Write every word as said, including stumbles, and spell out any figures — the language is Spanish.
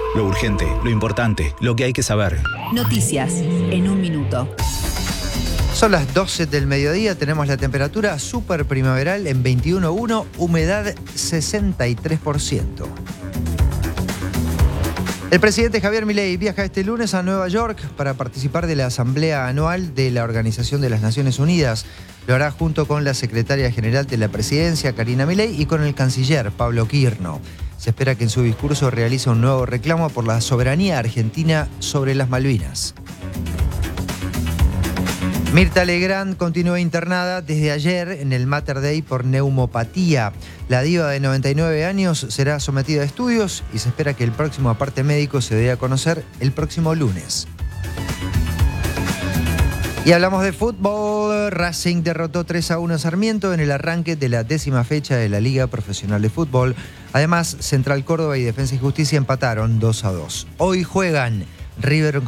Lo urgente, lo importante, lo que hay que saber. Noticias en un minuto. Son las doce del mediodía, tenemos la temperatura súper primaveral en veintiuno coma uno, humedad sesenta y tres por ciento. El presidente Javier Milei viaja este lunes a Nueva York para participar de la asamblea anual de la Organización de las Naciones Unidas. Lo hará junto con la secretaria general de la presidencia, Karina Milei, y con el canciller, Pablo Quirno. Se espera que en su discurso realice un nuevo reclamo por la soberanía argentina sobre las Malvinas. Mirta Legrand continúa internada desde ayer en el Mater Dei por neumopatía. La diva de noventa y nueve años será sometida a estudios y se espera que el próximo parte médico se dé a conocer el próximo lunes. Y hablamos de fútbol. Racing derrotó tres a uno a Sarmiento en el arranque de la décima fecha de la Liga Profesional de Fútbol. Además, Central Córdoba y Defensa y Justicia empataron dos a dos. Hoy juegan River